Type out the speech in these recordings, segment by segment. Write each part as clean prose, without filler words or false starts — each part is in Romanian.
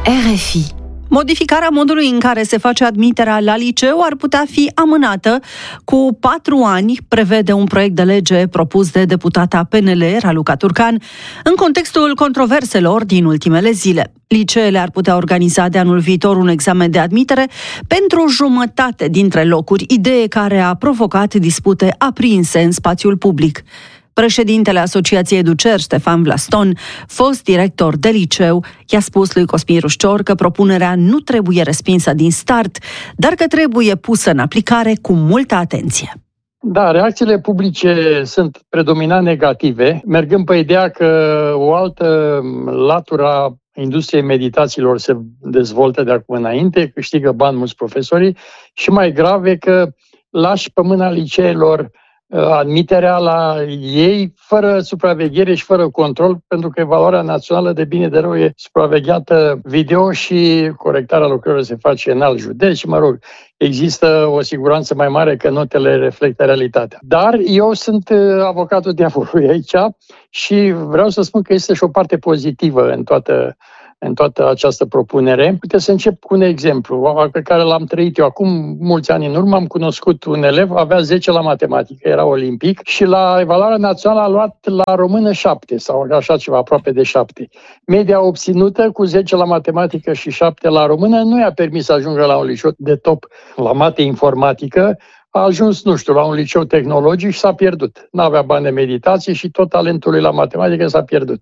RFI. Modificarea modului în care se face admiterea la liceu ar putea fi amânată cu 4 ani, prevede un proiect de lege propus de deputata PNL, Raluca Turcan, în contextul controverselor din ultimele zile. Liceele ar putea organiza de anul viitor un examen de admitere pentru jumătate dintre locuri, idee care a provocat dispute aprinse în spațiul public. Președintele Asociației Educer, Ștefan Vlaston, fost director de liceu, i-a spus lui Cosmin Rușcior că propunerea nu trebuie respinsă din start, dar că trebuie pusă în aplicare cu multă atenție. Da, reacțiile publice sunt predominant negative, mergând pe ideea că o altă latură a industriei meditațiilor se dezvoltă de acum înainte, câștigă bani mulți profesorii și mai grav e că lași pe mâna liceelor admiterea la ei fără supraveghere și fără control, pentru că evaluarea națională de bine de rău e supravegheată video și corectarea lucrurilor se face în alt județ și, există o siguranță mai mare că notele reflectă realitatea. Dar eu sunt avocatul diavolului aici și vreau să spun că este și o parte pozitivă în toată această propunere. Uite, să încep cu un exemplu pe care l-am trăit eu. Acum mulți ani în urmă am cunoscut un elev, avea 10 la matematică, era olimpic și la evaluarea națională a luat la română 7 sau așa ceva, aproape de 7. Media obținută cu 10 la matematică și 7 la română nu i-a permis să ajungă la un liceu de top la mate informatică. A ajuns, la un liceu tehnologic și s-a pierdut. N-avea bani de meditație și tot talentul lui la matematică s-a pierdut.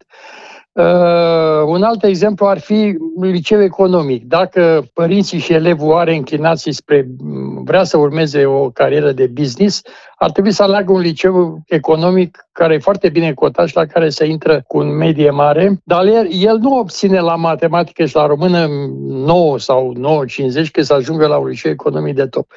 Un alt exemplu ar fi liceu economic. Dacă părinții și elevul are inclinații vrea să urmeze o carieră de business, ar trebui să aleagă un liceu economic care e foarte bine cotat și la care se intră cu un medie mare, dar el nu obține la matematică și la română 9 sau 9,50 că să ajungă la un liceu economic de top.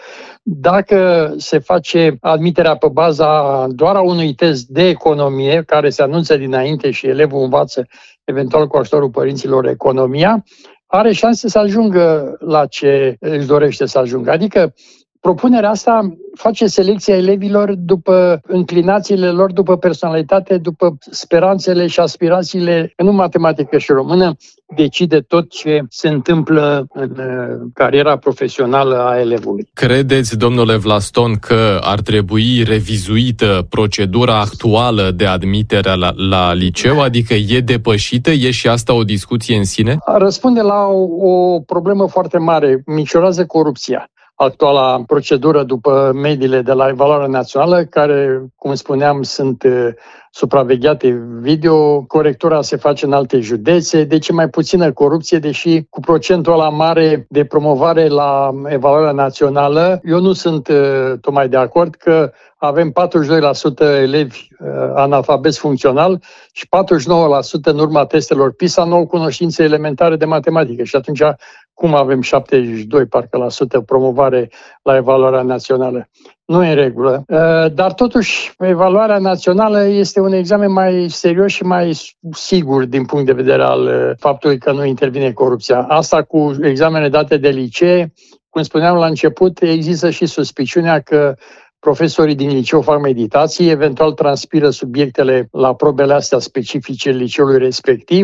Dacă se face admiterea pe baza doar a unui test de economie, care se anunță dinainte și elevul învață eventual cu ajutorul părinților economia, are șanse să ajungă la ce își dorește să ajungă. Adică propunerea asta face selecția elevilor după înclinațiile lor, după personalitate, după speranțele și aspirațiile, nu matematică și română, decide tot ce se întâmplă în cariera profesională a elevului. Credeți, domnule Vlaston, că ar trebui revizuită procedura actuală de admitere la liceu? Adică e depășită? E și asta o discuție în sine? Răspunde la o problemă foarte mare. Micșorează corupția. Actuala procedură după mediile de la evaluarea națională, care, cum spuneam, sunt supravegheate video, corectura se face în alte județe, deci e mai puțină corupție, deși cu procentul ăla mare de promovare la evaluarea națională, eu nu sunt tocmai de acord că avem 42% elevi analfabeti funcțional și 49% în urma testelor PISA nu au cunoștințe elementare de matematică. Și atunci, cum avem 72% promovare la evaluarea națională? Nu e în regulă. Dar totuși, evaluarea națională este un examen mai serios și mai sigur din punct de vedere al faptului că nu intervine corupția. Asta cu examene date de licee, cum spuneam la început, există și suspiciunea că profesorii din liceu fac meditații, eventual transpiră subiectele la probele astea specifice liceului respectiv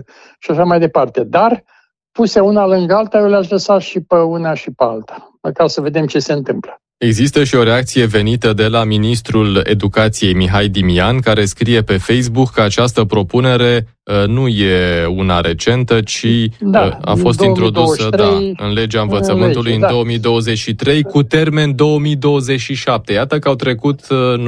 și așa mai departe. Dar, puse una lângă alta, eu le-aș lăsa și pe una și pe alta, ca să vedem ce se întâmplă. Există și o reacție venită de la ministrul Educației, Mihai Dimian, care scrie pe Facebook că această propunere nu e una recentă, ci a fost introdusă în legea învățământului în 2023 cu termen 2027. Iată că au trecut,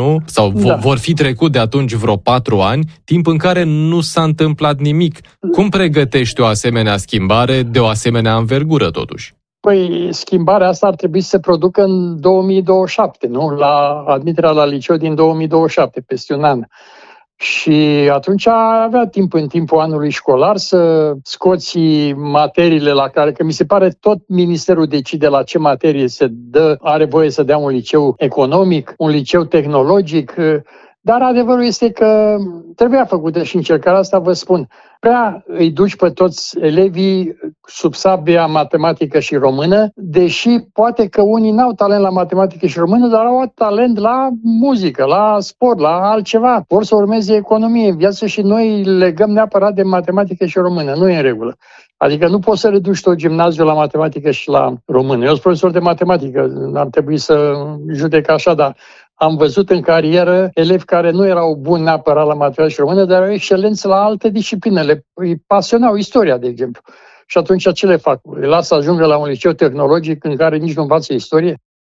vor fi trecut de atunci vreo 4 ani, timp în care nu s-a întâmplat nimic. Cum pregătești o asemenea schimbare de o asemenea învergură, totuși? Păi, schimbarea asta ar trebui să se producă în 2027, nu? La admiterea la liceu din 2027, peste un an. Și atunci avea timp în timpul anului școlar să scoți materiile la care, că mi se pare tot ministerul decide la ce materie are voie să dea un liceu economic, un liceu tehnologic, dar adevărul este că trebuia făcută și încercarea asta, vă spun. Prea îi duci pe toți elevii sub sabia matematică și română, deși poate că unii n-au talent la matematică și română, dar au talent la muzică, la sport, la altceva. Vor să urmeze economie în viață și noi legăm neapărat de matematică și română. Nu e în regulă. Adică nu poți să reduci tot gimnaziul la matematică și la română. Eu sunt profesor de matematică, ar trebui să judec așa, dar am văzut în carieră elevi care nu erau buni neapărat la matematică și română, dar erau excelenți la alte discipline. Îi pasionau istoria, de exemplu. Și atunci ce le fac? Îi las să ajungă la un liceu tehnologic în care nici nu învață istorie?